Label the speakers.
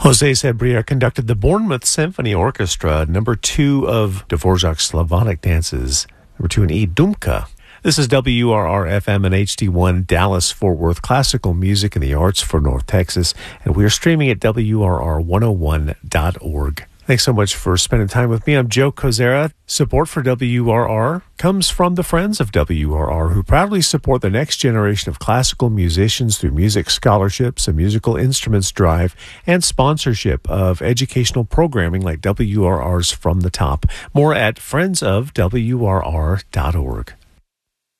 Speaker 1: Jose Sabrier conducted the Bournemouth Symphony Orchestra, number 2 of Dvorak's Slavonic dances, number 2 in E. Dumka. This is WRR-FM and HD1 Dallas-Fort Worth, classical music and the arts for North Texas, and we are streaming at WRR101.org. Thanks so much for spending time with me. I'm Joe Kozera. Support for WRR comes from the friends of WRR, who proudly support the next generation of classical musicians through music scholarships, a musical instruments drive, and sponsorship of educational programming like WRR's From the Top. More at friendsofwrr.org.